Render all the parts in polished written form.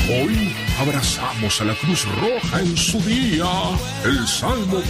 Hoy abrazamos a la Cruz Roja en su día. El Salmo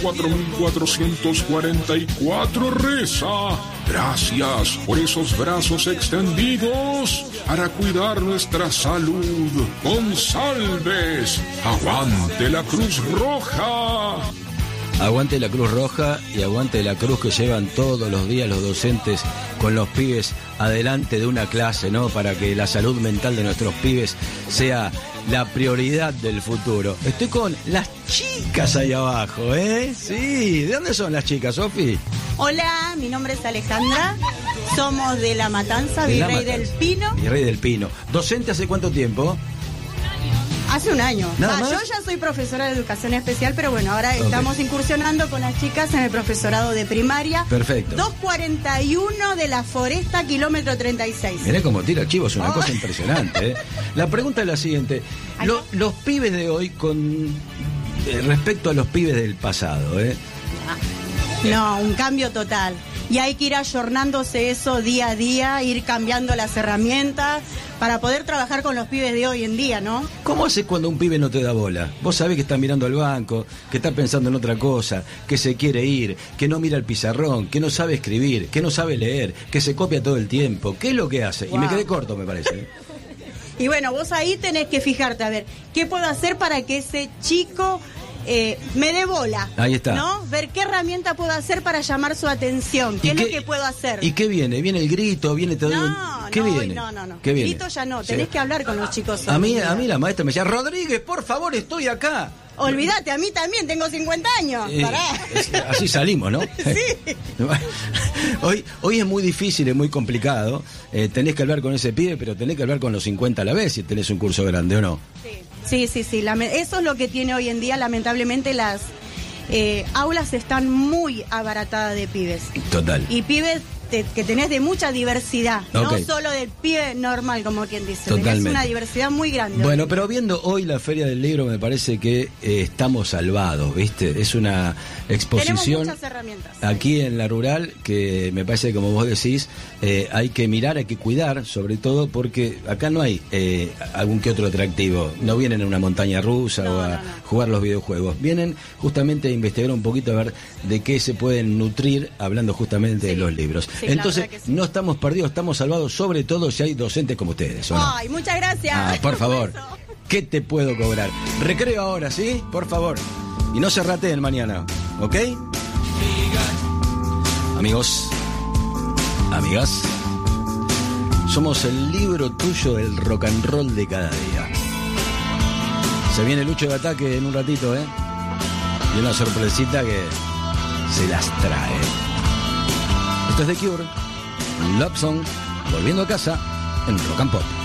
4444 reza: gracias por esos brazos extendidos para cuidar nuestra salud. Con salves, aguante la Cruz Roja. Aguante la Cruz Roja y aguante la cruz que llevan todos los días los docentes con los pibes adelante de una clase, ¿no? Para que la salud mental de nuestros pibes sea la prioridad del futuro. Estoy con las chicas ahí abajo, ¿eh? Sí, ¿de dónde son las chicas, Sofi? Hola, mi nombre es Alejandra, somos de La Matanza, Virrey del Pino. Virrey del Pino. ¿Docente hace cuánto tiempo? Hace un año. ¿Nada más? Yo ya soy profesora de educación especial, pero bueno, ahora estamos incursionando con las chicas en el profesorado de primaria. Perfecto. 241 de la Foresta, kilómetro 36. Mirá cómo tira chivos, una cosa impresionante, ¿eh? La pregunta es la siguiente. Los pibes de hoy con respecto a los pibes del pasado, ¿eh? No, un cambio total. Y hay que ir ayornándose eso día a día, ir cambiando las herramientas para poder trabajar con los pibes de hoy en día, ¿no? ¿Cómo haces cuando un pibe no te da bola? Vos sabés que está mirando al banco, que está pensando en otra cosa, que se quiere ir, que no mira el pizarrón, que no sabe escribir, que no sabe leer, que se copia todo el tiempo. ¿Qué es lo que hace? Wow. Y me quedé corto, me parece. Y bueno, vos ahí tenés que fijarte, a ver, ¿qué puedo hacer para que ese chico me dé bola? Ahí está. ¿No? Ver qué herramienta puedo hacer para llamar su atención. ¿Qué es lo que puedo hacer? ¿Y qué viene? ¿Viene el grito? ¿Viene todo? ¿Qué viene? No. ¿Qué viene? Grito ya no. Tenés que hablar con los chicos. A mí la maestra me decía: Rodríguez, por favor, estoy acá. Olvídate, a mí también, tengo 50 años. Pará. Así salimos, ¿no? Sí. Hoy es muy difícil, es muy complicado. Tenés que hablar con ese pibe, pero tenés que hablar con los 50 a la vez si tenés un curso grande, ¿o no? Sí. Eso es lo que tiene hoy en día, lamentablemente, las aulas están muy abaratadas de pibes. Total. Y pibes que tenés de mucha diversidad, okay. No solo del pibe normal, como quien dice. Totalmente. Tenés una diversidad muy grande. Bueno, pero viendo hoy la Feria del Libro, me parece que estamos salvados, ¿viste? Es una exposición. Tenemos muchas herramientas. Aquí en la rural, que me parece que, como vos decís, hay que mirar, hay que cuidar, sobre todo porque acá no hay algún que otro atractivo. No vienen a una montaña rusa o a jugar los videojuegos. Vienen justamente a investigar un poquito, a ver de qué se pueden nutrir, hablando justamente de los libros. Sí, entonces, no estamos perdidos, estamos salvados, sobre todo si hay docentes como ustedes, ¿o no? Ay, muchas gracias. Por favor, ¿qué te puedo cobrar? Recreo ahora, ¿sí? Por favor. Y no se rateen mañana, ¿ok? Amigos, amigas, somos el libro tuyo del rock and roll de cada día. Se viene Lucho de Ataque en un ratito, ¿eh? Y una sorpresita que se las trae. Esto es The Cure, Love Song, volviendo a casa en Rock and Pop.